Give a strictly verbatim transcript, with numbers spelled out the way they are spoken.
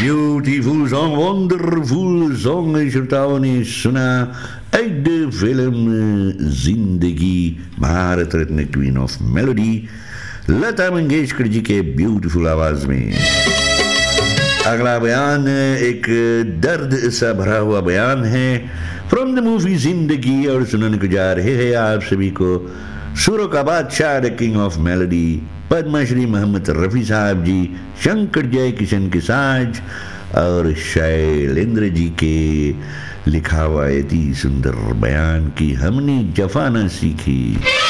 Beautiful song, wonderful song श्रोताओं ने सुना एड फिल्म जिंदगी, Bharat Ratna queen of melody Lata Mangeshkar ji के ब्यूटीफुल आवाज में। अगला बयान एक दर्द सा भरा हुआ बयान है फ्रॉम द मूवी जिंदगी, और सुनाने को जा रहे हैं आप सभी को सुरों का बादशाह the king of melody Padmashri Mohammad Rafi साहब जी, शंकर जय किशन के साज और शैलेंद्र जी के लिखा हुआ इतनी सुंदर बयान की हमने जफा न सीखी।